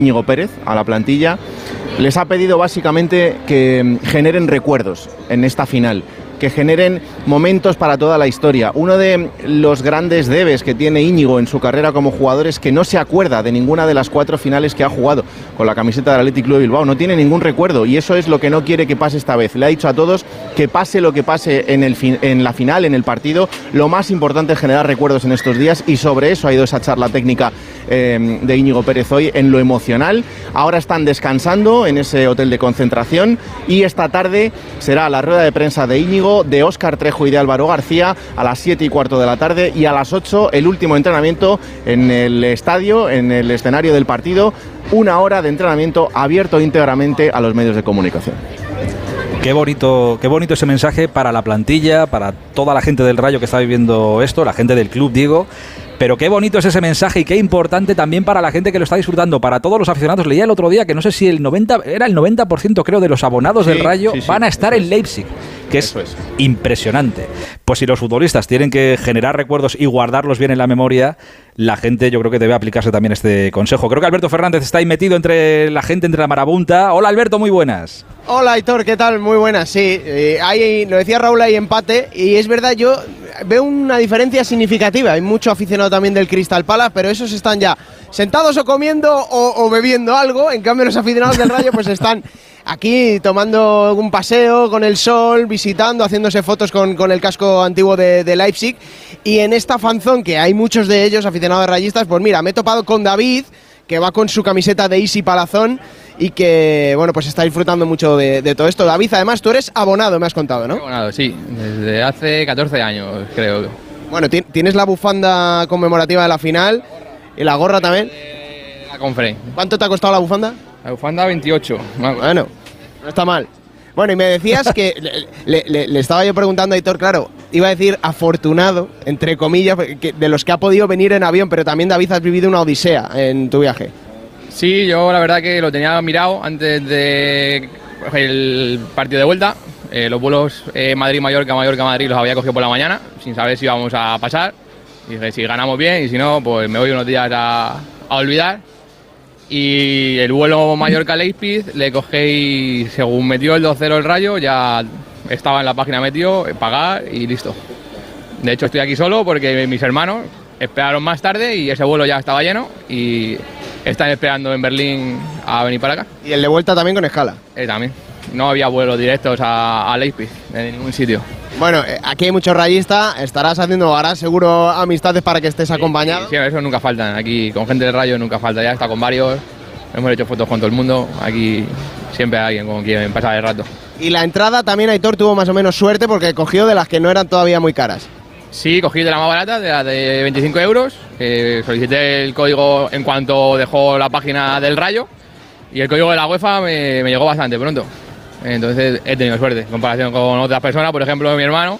Íñigo Pérez a la plantilla, les ha pedido básicamente que generen recuerdos en esta final, que generen momentos para toda la historia. Uno de los grandes debes que tiene Íñigo en su carrera como jugador es que no se acuerda de ninguna de las 4 finales que ha jugado con la camiseta del Athletic Club de Bilbao, no tiene ningún recuerdo, y eso es lo que no quiere que pase esta vez. Le ha dicho a todos que pase lo que pase en la final, en el partido, lo más importante es generar recuerdos en estos días, y sobre eso ha ido esa charla técnica de Íñigo Pérez hoy, en lo emocional. Ahora están descansando en ese hotel de concentración, y esta tarde será la rueda de prensa de Íñigo, de Óscar Trejo y de Álvaro García a las 7:15 de la tarde, y a las 8 el último entrenamiento en el estadio, en el escenario del partido, 1 hora de entrenamiento abierto íntegramente a los medios de comunicación. Qué bonito ese mensaje para la plantilla, para toda la gente del Rayo que está viviendo esto, la gente del club, digo. Pero qué bonito es ese mensaje, y qué importante también para la gente que lo está disfrutando, para todos los aficionados. Leía el otro día que no sé si el 90% creo de los abonados del Rayo van a estar en Leipzig, que es impresionante. Pues si los futbolistas tienen que generar recuerdos y guardarlos bien en la memoria, la gente yo creo que debe aplicarse también este consejo. Creo que Alberto Fernández está ahí metido entre la gente, entre la marabunta. Hola Alberto, muy buenas. Hola Aitor, ¿qué tal? Muy buenas, sí. Ahí, lo decía Raúl, hay empate, y es verdad, yo veo una diferencia significativa. Hay mucho aficionado también del Crystal Palace, pero esos están ya sentados o comiendo o bebiendo algo. En cambio los aficionados del Rayo pues están aquí tomando un paseo con el sol, visitando, haciéndose fotos con el casco antiguo de Leipzig. Y en esta fanzón, que hay muchos de ellos aficionados rayistas, pues mira, me he topado con David, que va con su camiseta de Easy Palazón y que, bueno, pues está disfrutando mucho de todo esto. David, además, tú eres abonado, me has contado, ¿no? Abonado, sí, desde hace 14 años, creo. Bueno, tienes la bufanda conmemorativa de la final y la gorra también. La compré. ¿Cuánto te ha costado la bufanda? La bufanda 28. Bueno, no está mal. Bueno, y me decías que le estaba yo preguntando a Aitor, claro, iba a decir afortunado, entre comillas, de los que ha podido venir en avión, pero también, David, has vivido una odisea en tu viaje. Sí, yo la verdad que lo tenía mirado antes del partido de vuelta. Los vuelos Madrid-Mallorca, Mallorca-Madrid los había cogido por la mañana, sin saber si íbamos a pasar. Y dije, si ganamos bien, y si no, pues me voy unos días a olvidar. Y el vuelo Mallorca-Leipzig le cogí, según metió el 2-0 el Rayo, ya estaba en la página metido, pagar y listo. De hecho estoy aquí solo porque mis hermanos esperaron más tarde y ese vuelo ya estaba lleno y están esperando en Berlín a venir para acá. ¿Y el de vuelta también con escala? También. No había vuelos directos a Leipzig, de ningún sitio. Bueno, aquí hay muchos rayistas, harás seguro amistades para que estés acompañado. Sí, eso nunca faltan, aquí con gente del Rayo nunca falta, ya está con varios, hemos hecho fotos con todo el mundo, aquí siempre hay alguien con quien pasar el rato. Y la entrada también, Aitor, tuvo más o menos suerte porque cogió de las que no eran todavía muy caras. Sí, cogí de la más barata, de la de 25 euros, solicité el código en cuanto dejó la página del Rayo y el código de la UEFA me llegó bastante pronto. Entonces he tenido suerte, en comparación con otras personas, por ejemplo mi hermano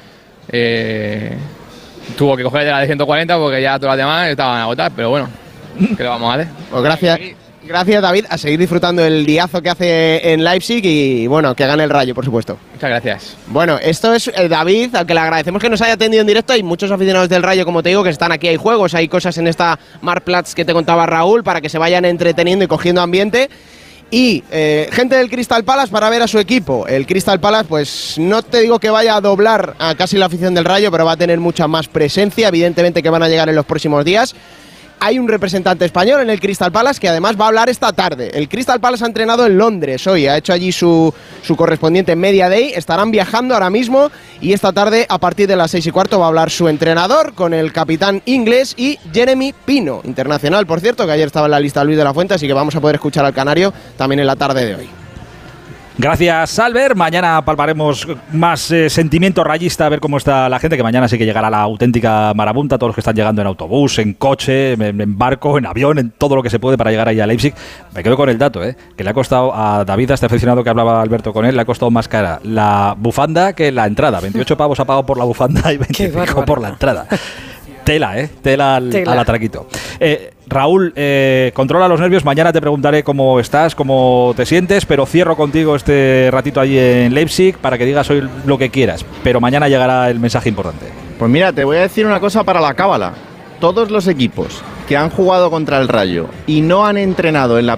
tuvo que coger de la de 140 porque ya todas las demás estaban agotadas, pero bueno, ¿qué le vamos a hacer? Pues gracias David, a seguir disfrutando el diazo que hace en Leipzig y bueno, que gane el Rayo, por supuesto. Muchas gracias. Bueno, esto es David, al que le agradecemos que nos haya atendido en directo. Hay muchos aficionados del Rayo, como te digo, que están aquí, hay juegos, hay cosas en esta Marktplatz que te contaba Raúl para que se vayan entreteniendo y cogiendo ambiente. Y gente del Crystal Palace para ver a su equipo. El Crystal Palace, pues no te digo que vaya a doblar a casi la afición del Rayo, pero va a tener mucha más presencia, evidentemente, que van a llegar en los próximos días. Hay un representante español en el Crystal Palace que además va a hablar esta tarde. El Crystal Palace ha entrenado en Londres hoy, ha hecho allí su correspondiente Media Day. Estarán viajando ahora mismo y esta tarde a partir de las 6:15 va a hablar su entrenador con el capitán inglés y Jeremy Pino, internacional por cierto, que ayer estaba en la lista Luis de la Fuente, así que vamos a poder escuchar al canario también en la tarde de hoy. Gracias, Albert. Mañana palparemos más sentimiento rayista, a ver cómo está la gente, que mañana sí que llegará la auténtica marabunta, todos los que están llegando en autobús, en coche, en barco, en avión, en todo lo que se puede para llegar ahí a Leipzig. Me quedo con el dato, que le ha costado a David, a este aficionado que hablaba Alberto con él, le ha costado más cara la bufanda que la entrada. 28 pavos ha pagado por la bufanda y 25 por la entrada. Tela al atraquito. Raúl, controla los nervios. Mañana te preguntaré cómo estás, cómo te sientes, pero cierro contigo este ratito allí en Leipzig para que digas hoy lo que quieras. Pero mañana llegará el mensaje importante. Pues mira, te voy a decir una cosa para la cábala. Todos los equipos que han jugado contra el Rayo y no han entrenado en la